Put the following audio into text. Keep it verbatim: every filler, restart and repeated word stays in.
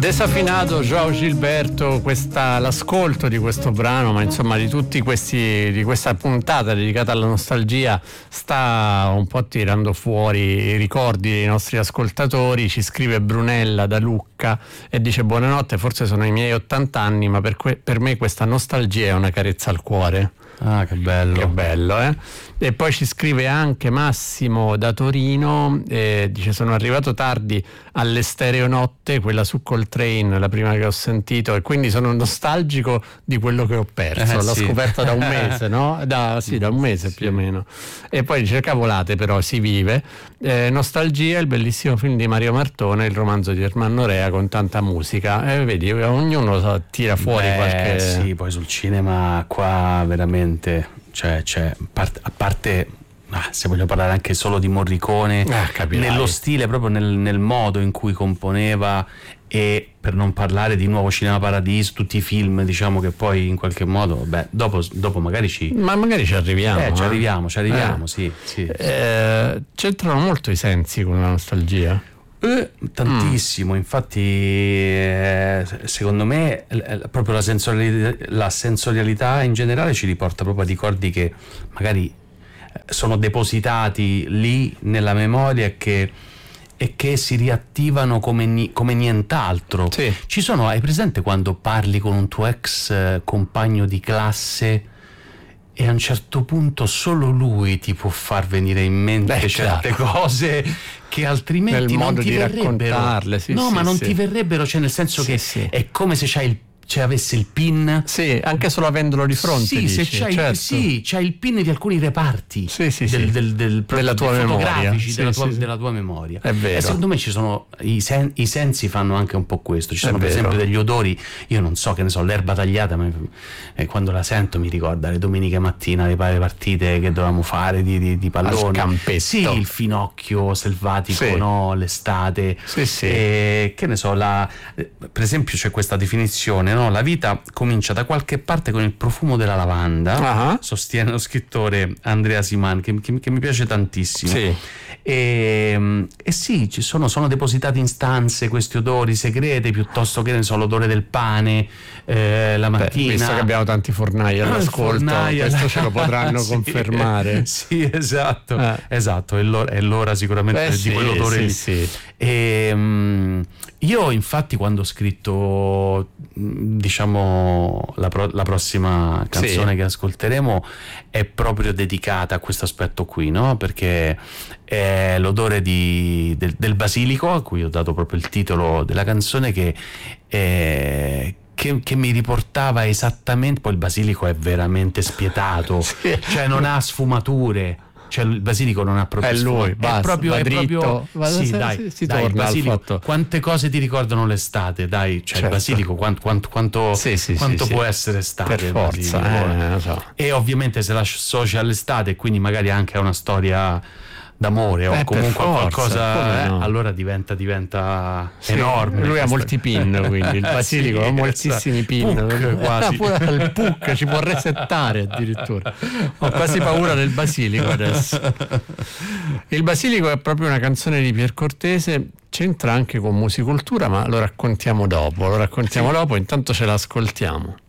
Desafinato João Gilberto, questa, l'ascolto di questo brano, ma insomma di tutti questi, di questa puntata dedicata alla nostalgia, sta un po' tirando fuori i ricordi dei nostri ascoltatori. Ci scrive Brunella da Lucca e dice: buonanotte, forse sono i miei ottanta anni, ma per, que- per me questa nostalgia è una carezza al cuore. Ah, che bello. Che bello, eh? E poi ci scrive anche Massimo da Torino, eh, dice: sono arrivato tardi alle Stereonotte, quella su Coltrane, la prima che ho sentito, e quindi sono nostalgico di quello che ho perso. Eh, L'ho sì. scoperta da un mese, no? Da, sì, da un mese sì. più o meno. E poi dice: cavolate, però si vive. Eh, nostalgia, il bellissimo film di Mario Martone, il romanzo di Ermanno Rea con tanta musica. E eh, vedi, ognuno so, tira fuori Beh, qualche... Sì, poi sul cinema qua veramente, cioè, cioè part- a parte, ah, se voglio parlare anche solo di Morricone, Ah, capirai. nello stile, proprio nel, nel modo in cui componeva, e per non parlare di Nuovo Cinema Paradiso, tutti i film, diciamo, che poi in qualche modo, beh, dopo, dopo magari ci... Ma magari ci arriviamo. Eh, ci eh. arriviamo, ci arriviamo, Eh. sì, sì. Eh, c'entrano molto i sensi con la nostalgia. Eh, tantissimo, Mm. infatti eh, secondo me eh, proprio la sensorialità, la sensorialità in generale ci riporta proprio a ricordi che magari eh, sono depositati lì nella memoria e che, e che si riattivano come, ni- come nient'altro. Sì. Ci sono, hai presente quando parli con un tuo ex eh, compagno di classe e a un certo punto solo lui ti può far venire in mente Beh, certe chiaro. cose che altrimenti Nel non modo ti di verrebbero. raccontarle, sì, no, sì, ma non sì. ti verrebbero, cioè nel senso Sì, che sì. è come se c'hai il cioè avesse il pin. Sì, anche solo avendolo di fronte. Sì, dici, se c'hai, certo. sì, c'hai il pin di alcuni reparti Sì, sì, del, sì. del, del, Della tua dei memoria. fotografici Sì, della, sì, tua, sì. della tua memoria. È vero. E secondo me ci sono i, sen- i sensi fanno anche un po' questo. Ci sono È per vero. esempio degli odori, io non so, che ne so, l'erba tagliata, ma eh, quando la sento mi ricorda le domeniche mattina, le varie partite che dovevamo fare di, di, di pallone. Al campetto. Sì, il finocchio selvatico, Sì. no? L'estate. Sì, sì. E, che ne so, la, per esempio c'è questa definizione, no? La vita comincia da qualche parte con il profumo della lavanda, Ah. sostiene lo scrittore Andrea Siman, che, che- che mi piace tantissimo. Sì. E, e sì, ci sono, sono depositati in stanze questi odori segreti, piuttosto che ne so, l'odore del pane eh, la Beh, mattina. visto che abbiamo tanti fornai all'ascolto, Fornai, questo ce lo potranno sì, confermare. Sì, esatto, Eh. esatto, è l'ora, è l'ora sicuramente Beh, di sì, quell'odore sì, lì. sì. E, mm, io infatti quando ho scritto mm, diciamo la, pro- la prossima canzone Sì. che ascolteremo è proprio dedicata a questo aspetto qui, no? Perché è l'odore di- del, del basilico, a cui ho dato proprio il titolo della canzone, che è Che, che mi riportava esattamente. Poi il basilico è veramente spietato, Sì. cioè non ha sfumature, cioè il basilico non ha proprio È lui, sfumature. basta, è proprio, va è dritto. proprio Va- sì, si- dai, si- si dai, il torna al basilico, fatto. quante cose ti ricordano l'estate, dai, cioè Certo. il basilico quanto, quanto, quanto, Sì, sì, quanto sì, può sì. essere estate Per il forza, basilico. eh, lo so. E ovviamente se la associa all'estate e quindi magari anche a una storia d'amore o Eh, per comunque a forza, qualcosa, come eh, no. allora diventa diventa Sì, enorme. lui ha questa- molti pin, quindi il basilico Sì, ha moltissimi esatto. pin. Puck, quasi. Ah, pure il puck ci può resettare addirittura. Ho quasi paura del basilico adesso. Il basilico è proprio una canzone di Pier Cortese, c'entra anche con musicultura, ma lo raccontiamo dopo, lo raccontiamo dopo, intanto ce l'ascoltiamo.